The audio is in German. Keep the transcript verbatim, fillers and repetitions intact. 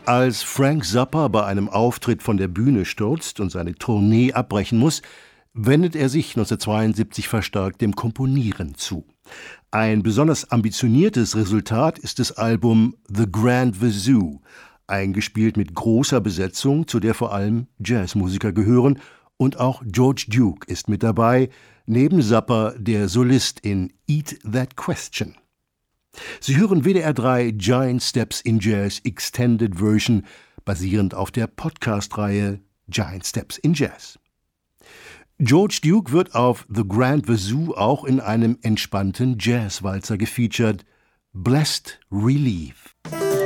Als Frank Zappa bei einem Auftritt von der Bühne stürzt und seine Tournee abbrechen muss, wendet er sich neunzehnhundertzweiundsiebzig verstärkt dem Komponieren zu. Ein besonders ambitioniertes Resultat ist das Album The Grand Wazoo, eingespielt mit großer Besetzung, zu der vor allem Jazzmusiker gehören, und auch George Duke ist mit dabei, neben Zappa der Solist in Eat That Question. Sie hören W D R drei Giant Steps in Jazz Extended Version, basierend auf der Podcast-Reihe Giant Steps in Jazz. George Duke wird auf The Grand Wazoo auch in einem entspannten Jazzwalzer gefeatured, Blessed Relief.